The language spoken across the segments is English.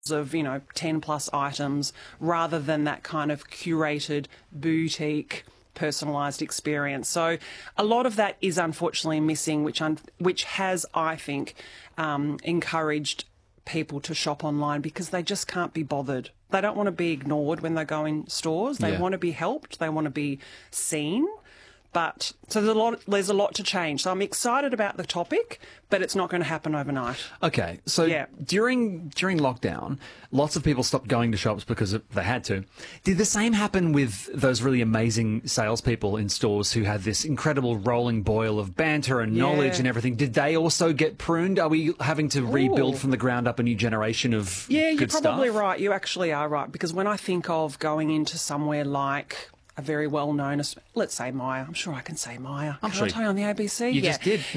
of, 10 plus items rather than that kind of curated boutique personalised experience. So a lot of that is unfortunately missing, which has, I think, encouraged people to shop online because they just can't be bothered. They don't want to be ignored when they go in stores. They want to be helped. They want to be seen. But so there's a lot to change. So I'm excited about the topic, but it's not going to happen overnight. Okay, so during lockdown, lots of people stopped going to shops because they had to. Did the same happen with those really amazing salespeople in stores who had this incredible rolling boil of banter and knowledge and everything? Did they also get pruned? Are we having to rebuild from the ground up a new generation of you're stuff? probably right. You actually are right, because when I think of going into somewhere like a very well-known, let's say Myer. I'm sure I can say Myer. I'm sure. Can I tell you on the ABC? You just did.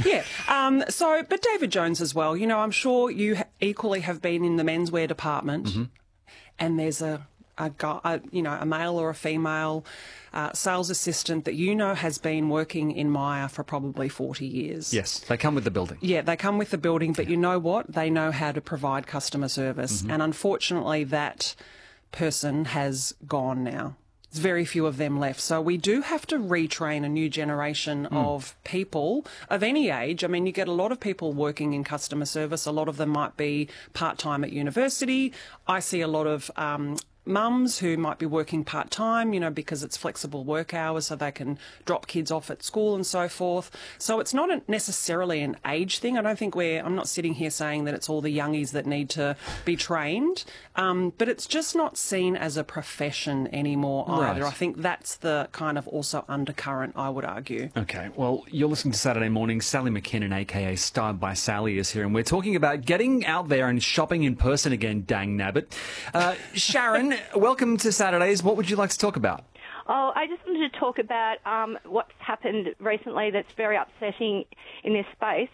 But David Jones as well. I'm sure you equally have been in the menswear department, and there's a guy, a male or a female sales assistant that has been working in Myer for probably 40 years. Yes, they come with the building. Yeah, they come with the building, but you know what? They know how to provide customer service, and unfortunately that person has gone now. There's very few of them left. So we do have to retrain a new generation of people of any age. I mean, you get a lot of people working in customer service. A lot of them might be part-time at university. I see a lot of mums who might be working part-time, because it's flexible work hours, so they can drop kids off at school and so forth. So it's not necessarily an age thing. I don't think I'm not sitting here saying that it's all the youngies that need to be trained, but it's just not seen as a profession anymore either. Right. I think that's the kind of also undercurrent, I would argue. Okay, well, you're listening to Saturday Morning. Sally McKinnon, a.k.a. Styled by Sally, is here, and we're talking about getting out there and shopping in person again, dang nabbit. Sharon, welcome to Saturdays. What would you like to talk about? Oh, I just wanted to talk about what's happened recently that's very upsetting in this space.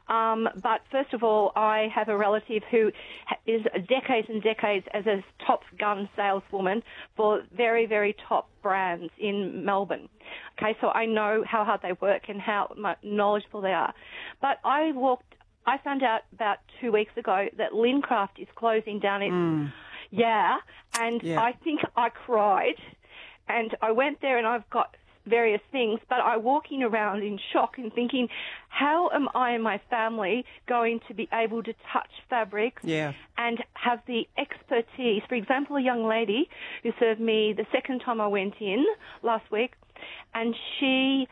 But first of all, I have a relative who is decades and decades as a top gun saleswoman for very, very top brands in Melbourne. Okay, so I know how hard they work and how knowledgeable they are. But I found out about 2 weeks ago that Lincraft is closing down its... I think I cried, and I went there and I've got various things, but I'm walking around in shock and thinking, how am I and my family going to be able to touch fabrics and have the expertise? For example, a young lady who served me the second time I went in last week, and she's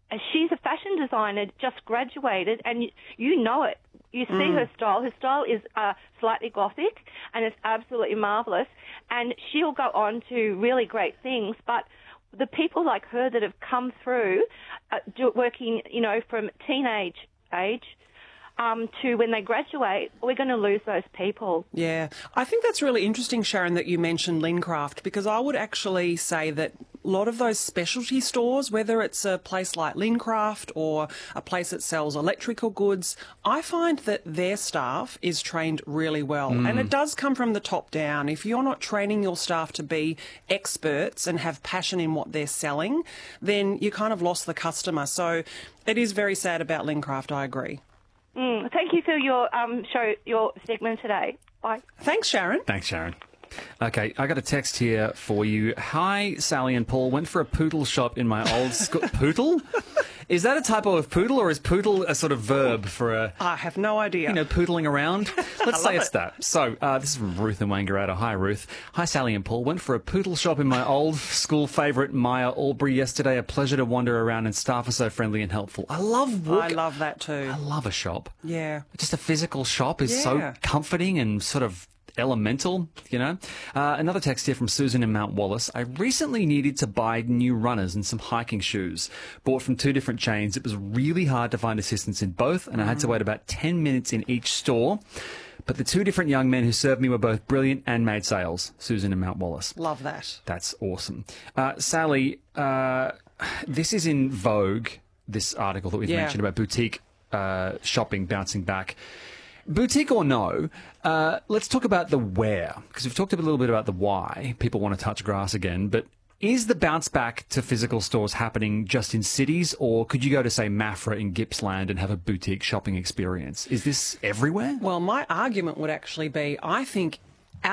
a fashion designer, just graduated, and you know it. You see her style. Her style is slightly gothic, and it's absolutely marvellous. And she'll go on to really great things. But the people like her that have come through, working, from teenage age to when they graduate, we're going to lose those people. Yeah. I think that's really interesting, Sharon, that you mentioned Lincraft, because I would actually say that a lot of those specialty stores, whether it's a place like Lincraft or a place that sells electrical goods, I find that their staff is trained really well. And it does come from the top down. If you're not training your staff to be experts and have passion in what they're selling, then you kind of lost the customer. So it is very sad about Lincraft, I agree. Thank you for your your segment today. Bye. Thanks, Sharon. Thanks, Sharon. Okay, I got a text here for you. Hi, Sally and Paul. Went for a poodle shop in my old school. Poodle? Is that a typo of poodle, or is poodle a sort of verb for a... I have no idea. Poodling around? Let's say it's that. So, this is from Ruth and Wangaratta. Hi, Ruth. Hi, Sally and Paul. Went for a poodle shop in my old school favourite, Myer Albury, yesterday. A pleasure to wander around, and staff are so friendly and helpful. I love that too. I love a shop. Yeah. Just a physical shop is so comforting and sort of elemental, Another text here from Susan in Mount Wallace. I recently needed to buy new runners and some hiking shoes. Bought from 2 different chains. It was really hard to find assistance in both, and I had to wait about 10 minutes in each store. But the 2 different young men who served me were both brilliant and made sales. Susan in Mount Wallace. Love that. That's awesome. Sally, this is in Vogue, this article that we've mentioned about boutique shopping bouncing back. Boutique or no, let's talk about the where, because we've talked a little bit about the why. People want to touch grass again, but is the bounce back to physical stores happening just in cities, or could you go to, say, Maffra in Gippsland and have a boutique shopping experience? Is this everywhere? Well, my argument would actually be, I think